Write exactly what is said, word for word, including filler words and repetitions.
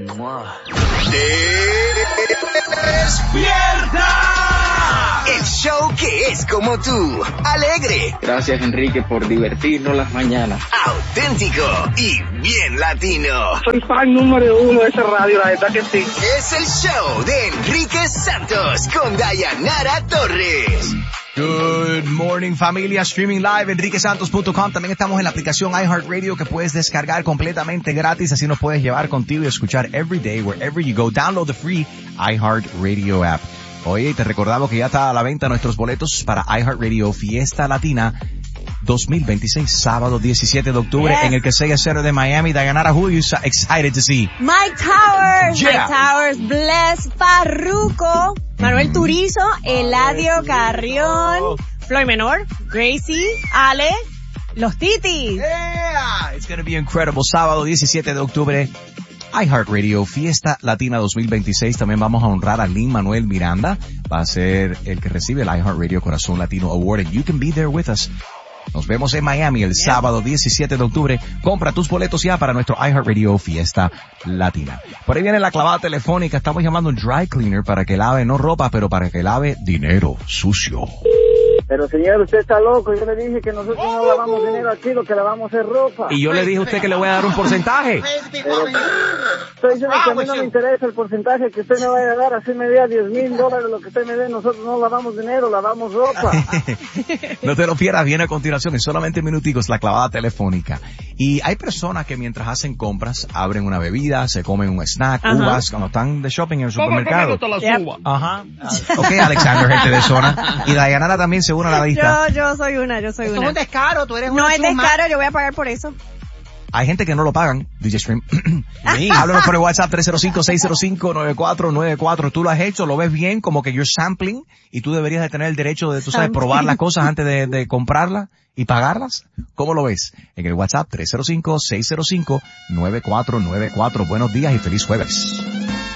¡Despierta! El show que es como tú, alegre. Gracias, Enrique, por divertirnos las mañanas. Auténtico y bien latino. Soy fan número uno de esa radio, la verdad que sí. Es el show de Enrique Santos con Dayanara Torres. Good morning, familia. Streaming live, enrique santos punto com. También estamos en la aplicación iHeartRadio que puedes descargar completamente gratis. Así nos puedes llevar contigo y escuchar every day, wherever you go. Download the free iHeartRadio app. Oye, te recordamos que ya está a la venta nuestros boletos para iHeartRadio Fiesta Latina dos mil veintiséis, sábado diecisiete de octubre, yes. En el Kaseya Center de Miami. Dayanara, who are you excited to see? Mike Towers, yeah. Mike Towers, Bless, Farruko, Manuel Turizo, Eladio Carrión, Floyd Menor, Gracie, Ale, Los Titis. Yeah, it's going to be incredible. Sábado diecisiete de octubre, iHeartRadio Fiesta Latina dos mil veintiséis. También vamos a honrar a Lin-Manuel Miranda. Va a ser el que recibe el iHeartRadio Corazón Latino Award. And you can be there with us. Nos vemos en Miami el yeah. sábado diecisiete de octubre. Compra tus boletos ya para nuestro iHeartRadio Fiesta Latina. Por ahí viene la clavada telefónica. Estamos llamando a un dry cleaner para que lave no ropa, pero para que lave dinero sucio. Pero señor, usted está loco. Yo le dije que nosotros no lavamos dinero aquí, lo que lavamos es ropa. Y yo le dije a usted que le voy a dar un porcentaje. Pero, estoy diciendo que a mí no me interesa el porcentaje que usted me vaya a dar. Así me dé a diez mil dólares lo que usted me dé. Nosotros no lavamos dinero, lavamos ropa. No te lo pierdas, viene a continuación en solamente minuticos la clavada telefónica. Y hay personas que mientras hacen compras abren una bebida, se comen un snack, uh-huh. uvas, cuando están de shopping en el supermercado. ¿Cómo yep. uvas? Ajá. Ok, Alexander, gente de zona. Y Dayanara también se une a la lista. Yo, yo soy una, yo soy Esto una. es un descaro, tú eres no una No es chuma. descaro, yo voy a pagar por eso. Hay gente que no lo pagan, D J Stream. Háblanos por el WhatsApp tres cero cinco, seis cero cinco, nueve cuatro nueve cuatro. Tú lo has hecho, lo ves bien, como que you're sampling, y tú deberías de tener el derecho de, tú sabes, probar las cosas antes de, de comprarlas y pagarlas. ¿Cómo lo ves? En el WhatsApp tres cero cinco, seis cero cinco, nueve cuatro nueve cuatro. Buenos días y feliz jueves.